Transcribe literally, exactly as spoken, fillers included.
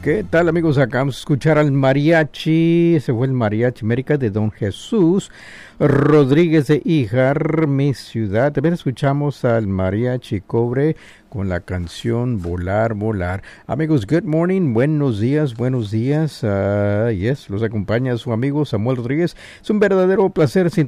¿Qué tal, amigos? Acabamos de escuchar al mariachi. Ese fue el Mariachi América de Don Jesús Rodríguez de Híjar, mi ciudad. También escuchamos al Mariachi Cobre con la canción Volar, Volar. Amigos, good morning, buenos días, buenos días. Uh, yes, los acompaña su amigo Samuel Rodríguez. Es un verdadero placer